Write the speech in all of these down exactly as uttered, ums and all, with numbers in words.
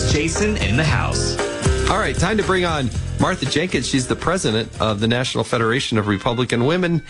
Jason in the House. All right, time to bring on Martha Jenkins. She's the president of the National Federation of Republican Women,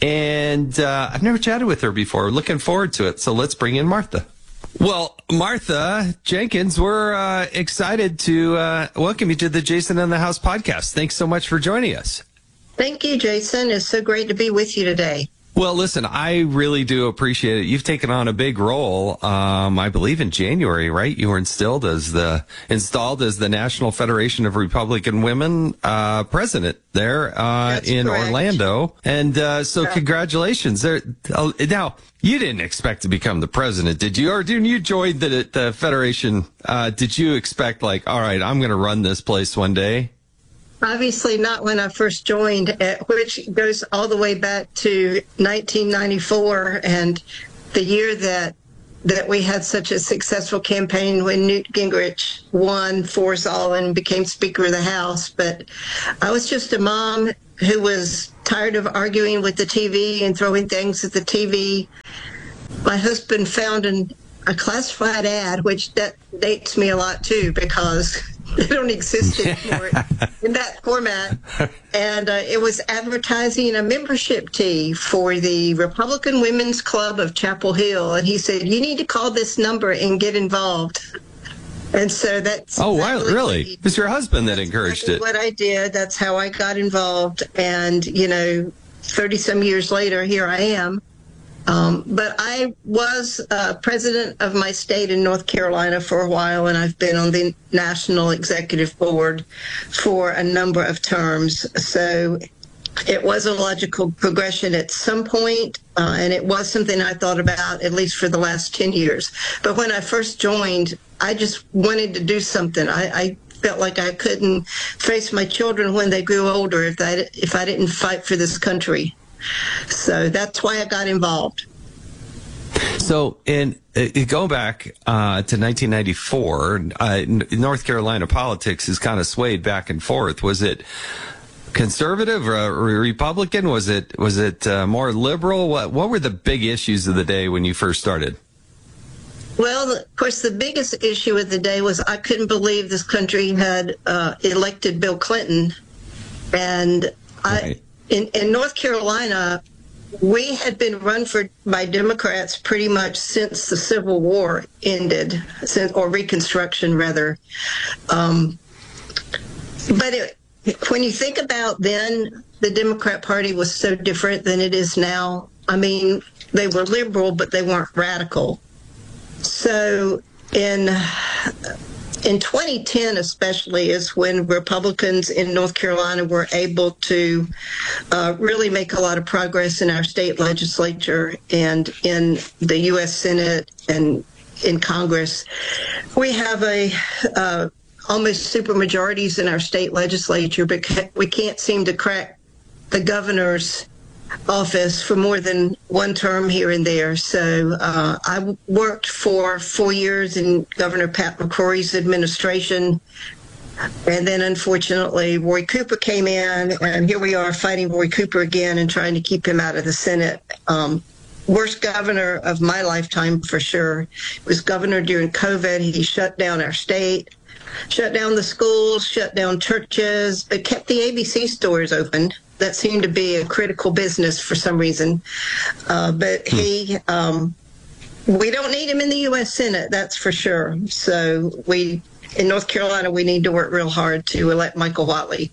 and uh, I've never chatted with her before. Looking forward to it, so let's bring in Martha. Well, Martha Jenkins, we're uh, excited to uh, welcome you to the Jason in the House podcast. Thanks so much for joining us. Thank you, Jason. It's so great to be with you today. Well, listen, I really do appreciate it. You've taken on a big role, um, I believe in January, right? You were instilled as the installed as the National Federation of Republican Women uh, president there uh, in correct. Orlando, and uh, so Yeah. congratulations. There, uh, now, you didn't expect to become the president, did you? Or when you joined the the federation, uh, did you expect like, all right, I'm going to run this place one day? Obviously not when I first joined, uh, which goes all the way back to nineteen ninety-four and the year that that we had such a successful campaign when Newt Gingrich won for us all and became Speaker of the House. But I was just a mom who was tired of arguing with the T V and throwing things at the T V. My husband found an, a classified ad, which that dates me a lot too, because they don't exist anymore in that format. And uh, it was advertising a membership tee for the Republican Women's Club of Chapel Hill. And he said, you need to call this number and get involved. And so that's... Oh, wow, exactly really? what he- It was your husband that that's encouraged exactly it. what I did. That's how I got involved. And, you know, thirty-some years later, here I am. Um, but I was uh, president of my state in North Carolina for a while, and I've been on the National Executive Board for a number of terms. So it was a logical progression at some point, uh, and it was something I thought about at least for the last ten years. But when I first joined, I just wanted to do something. I, I felt like I couldn't face my children when they grew older if I, if I didn't fight for this country. So that's why I got involved. So, in uh, go back uh, to nineteen ninety-four, uh, North Carolina politics has kind of swayed back and forth. Was it conservative or uh, Republican? Was it was it uh, more liberal? What what were the big issues of the day when you first started? Well, of course, the biggest issue of the day was I couldn't believe this country had uh, elected Bill Clinton, and I. Right. In, in North Carolina, we had been run for by Democrats pretty much since the Civil War ended, since, or Reconstruction, rather. Um, but it, when you think about then, the Democrat Party was so different than it is now. I mean, they were liberal, but they weren't radical. So in... In twenty ten, especially, is when Republicans in North Carolina were able to uh, really make a lot of progress in our state legislature and in the U S Senate and in Congress. We have a uh, almost super majorities in our state legislature, but we can't seem to crack the governor's office for more than one term here and there. So uh, I worked for four years in Governor Pat McCrory's administration. And then, unfortunately, Roy Cooper came in, and here we are fighting Roy Cooper again and trying to keep him out of the Senate. Um, worst governor of my lifetime, for sure. He was governor during COVID. He shut down our state, shut down the schools, shut down churches, but kept the A B C stores open. That seemed to be a critical business for some reason. Uh, but he, um, we don't need him in the U S Senate, that's for sure. So we, in North Carolina, we need to work real hard to elect Michael Whatley.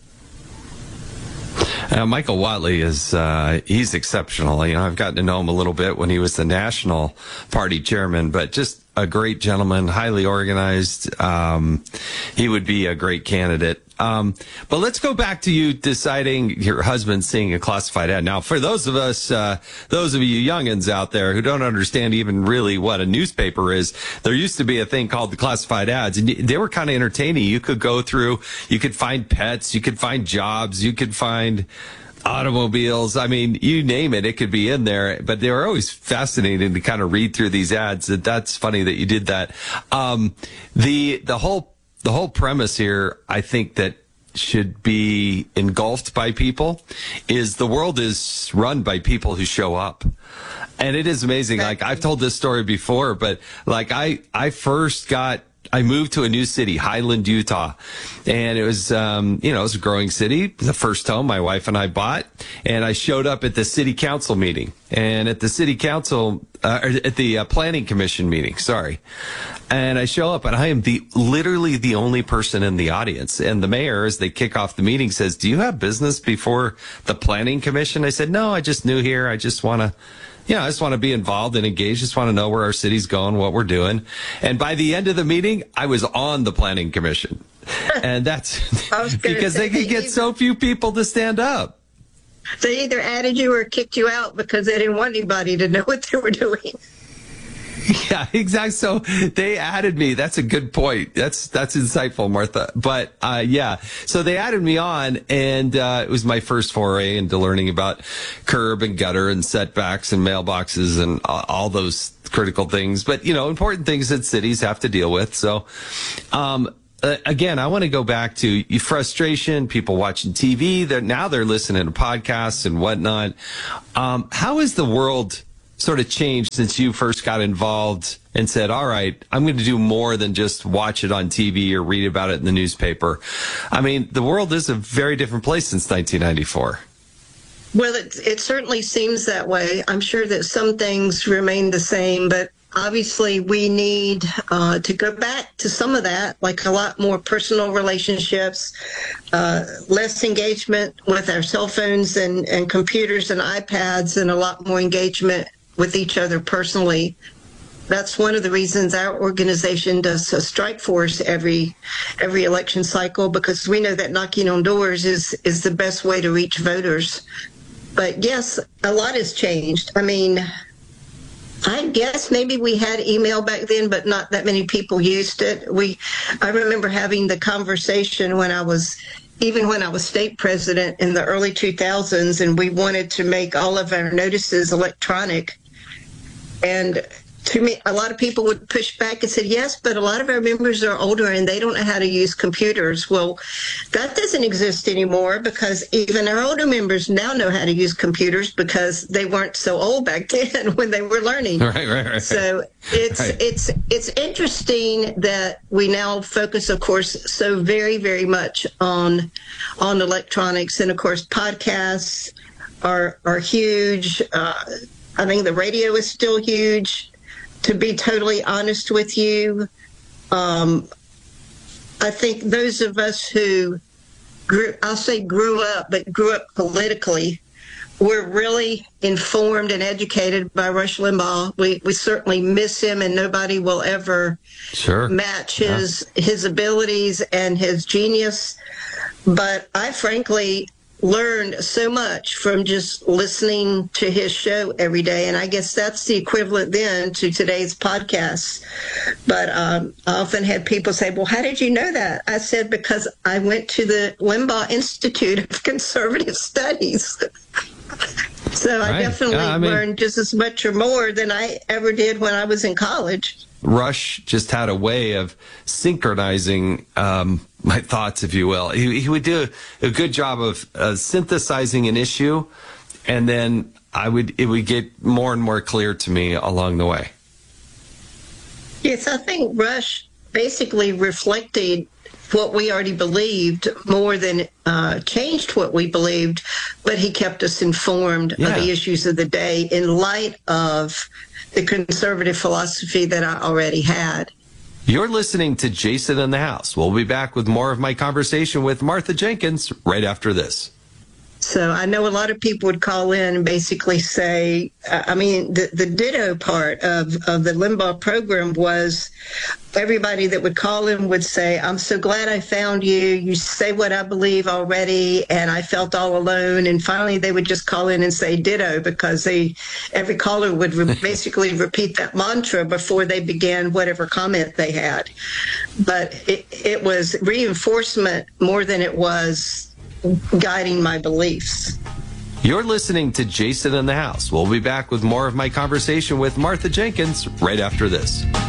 Uh, Michael Whatley is, uh, he's exceptional. You know, I've gotten to know him a little bit when he was the National Party chairman, but just a great gentleman, highly organized. Um, he would be a great candidate. Um, but let's go back to you deciding your husband seeing a classified ad. Now, for those of us, uh, those of you youngins out there who don't understand even really what a newspaper is, there used to be a thing called the classified ads, and they were kind of entertaining. You could go through, you could find pets, you could find jobs, you could find automobiles. I mean, you name it, it could be in there, but they were always fascinating to kind of read through these ads. That's funny that you did that. Um, the, the whole The whole premise here, I think, that should be engulfed by people is the world is run by people who show up. And it is amazing. Like, I've told this story before, but like I, I first got I moved to a new city, Highland, Utah. And it was, um, you know, it was a growing city, the first home my wife and I bought. And I showed up at the city council meeting. And at the city council, uh, or at the uh, planning commission meeting, sorry. And I show up and I am the literally the only person in the audience. And the mayor, as they kick off the meeting, says, "Do you have business before the planning commission?" I said, "No, I just new here. I just want to, yeah, I just want to be involved and engaged. Just want to know where our city's going, what we're doing." And by the end of the meeting, I was on the planning commission. And that's because they could get so few people to stand up. They either added you or kicked you out because they didn't want anybody to know what they were doing. Yeah, exactly. So they added me. That's a good point. That's that's insightful, Martha. But uh, yeah, so they added me on, and uh, it was my first foray into learning about curb and gutter and setbacks and mailboxes and all, all those critical things. But you know, important things that cities have to deal with. So. Um, Uh, again, I want to go back to frustration, people watching T V. They're, now they're listening to podcasts and whatnot. Um, how has the world sort of changed since you first got involved and said, all right, I'm going to do more than just watch it on T V or read about it in the newspaper? I mean, the world is a very different place since nineteen ninety-four. Well, it, it certainly seems that way. I'm sure that some things remain the same, but obviously we need uh, to go back to some of that, like a lot more personal relationships, uh, less engagement with our cell phones and, and computers and iPads, and a lot more engagement with each other personally. That's one of the reasons our organization does a strike force every every election cycle, because we know that knocking on doors is, is the best way to reach voters. But yes, a lot has changed. I mean, I guess maybe we had email back then, but not that many people used it. We, I remember having the conversation when I was, even when I was state president in the early two thousands, and we wanted to make all of our notices electronic. And to me, a lot of people would push back and said, yes, but a lot of our members are older and they don't know how to use computers. Well, that doesn't exist anymore, because even our older members now know how to use computers because they weren't so old back then when they were learning. Right, right, right. So it's, right. it's, it's interesting that we now focus, of course, so very, very much on, on electronics. And of course, podcasts are, are huge. Uh, I think the radio is still huge. To be totally honest with you, um, I think those of us who grew, I'll say grew up, but grew up politically, were really informed and educated by Rush Limbaugh. We we certainly miss him, and nobody will ever sure. match his yeah. his abilities and his genius. But I frankly learned so much from just listening to his show every day. And I guess that's the equivalent then to today's podcast. But um, I often had people say, well, how did you know that? I said, because I went to the Limbaugh Institute of Conservative Studies. So I right. definitely yeah, I mean, learned just as much or more than I ever did when I was in college. Rush just had a way of synchronizing um, my thoughts, if you will. He, he would do a, a good job of uh, synthesizing an issue, and then I would it would get more and more clear to me along the way. Yes, I think Rush basically reflected what we already believed more than uh, changed what we believed, but he kept us informed yeah. of the issues of the day in light of the conservative philosophy that I already had. You're listening to Jason in the House. We'll be back with more of my conversation with Martha Jenkins right after this. So I know a lot of people would call in and basically say, I mean, the, the ditto part of, of the Limbaugh program was everybody that would call in would say, I'm so glad I found you. You say what I believe already, and I felt all alone. And finally, they would just call in and say ditto, because they every caller would re- basically repeat that mantra before they began whatever comment they had. But it, it was reinforcement more than it was guiding my beliefs. You're listening to Jason in the House. We'll be back with more of my conversation with Martha Jenkins right after this.